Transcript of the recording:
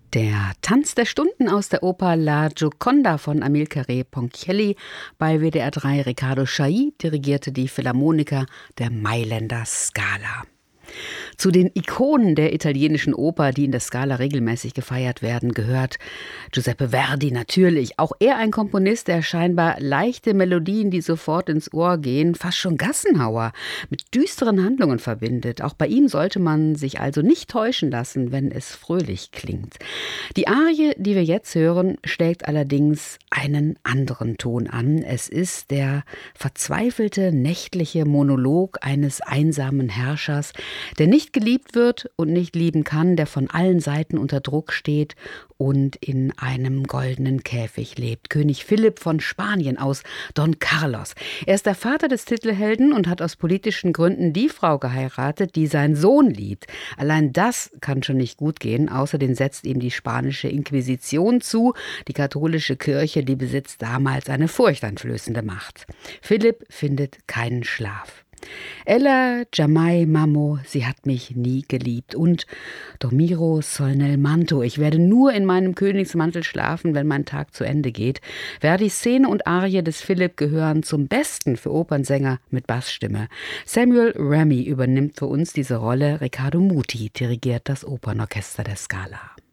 Der Tanz der Stunden aus der Oper La Gioconda von Amilcare Ponchielli. Bei WDR 3 Riccardo Chailly dirigierte die Philharmoniker der Mailänder Scala. Zu den Ikonen der italienischen Oper, die in der Scala regelmäßig gefeiert werden, gehört Giuseppe Verdi natürlich. Auch er ein Komponist, der scheinbar leichte Melodien, die sofort ins Ohr gehen, fast schon Gassenhauer, mit düsteren Handlungen verbindet. Auch bei ihm sollte man sich also nicht täuschen lassen, wenn es fröhlich klingt. Die Arie, die wir jetzt hören, schlägt allerdings einen anderen Ton an. Es ist der verzweifelte nächtliche Monolog eines einsamen Herrschers, der nicht geliebt wird und nicht lieben kann, der von allen Seiten unter Druck steht und in einem goldenen Käfig lebt. König Philipp von Spanien aus Don Carlos. Er ist der Vater des Titelhelden und hat aus politischen Gründen die Frau geheiratet, die seinen Sohn liebt. Allein das kann schon nicht gut gehen. Außerdem setzt ihm die spanische Inquisition zu. Die katholische Kirche, die besitzt damals eine furchteinflößende Macht. Philipp findet keinen Schlaf. Ella jamais m'amò, sie hat mich nie geliebt. Und dormiro sol nel manto, ich werde nur in meinem Königsmantel schlafen, wenn mein Tag zu Ende geht. Verdis Szene und Arie des Philipp gehören zum Besten für Opernsänger mit Bassstimme. Samuel Remy übernimmt für uns diese Rolle, Riccardo Muti dirigiert das Opernorchester der Scala.